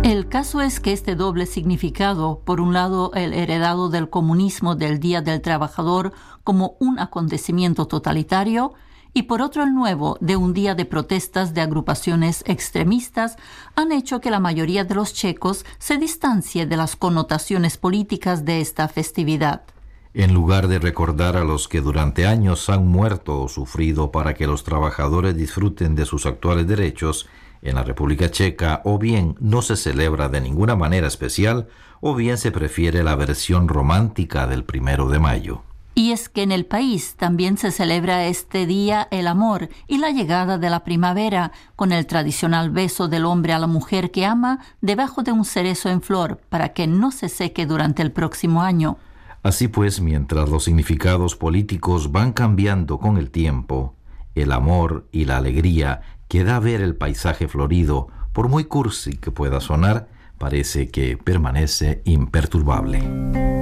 El caso es que este doble significado, por un lado el heredado del comunismo del Día del Trabajador como un acontecimiento totalitario, y por otro el nuevo de un día de protestas de agrupaciones extremistas, han hecho que la mayoría de los checos se distancie de las connotaciones políticas de esta festividad. En lugar de recordar a los que durante años han muerto o sufrido para que los trabajadores disfruten de sus actuales derechos, en la República Checa o bien no se celebra de ninguna manera especial o bien se prefiere la versión romántica del 1 de mayo. Y es que en el país también se celebra este día el amor y la llegada de la primavera, con el tradicional beso del hombre a la mujer que ama debajo de un cerezo en flor para que no se seque durante el próximo año. Así pues, mientras los significados políticos van cambiando con el tiempo, el amor y la alegría que da ver el paisaje florido, por muy cursi que pueda sonar, parece que permanece imperturbable.